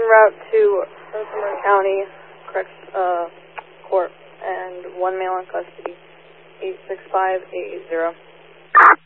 route to County Court and 1 male in custody, 865-880.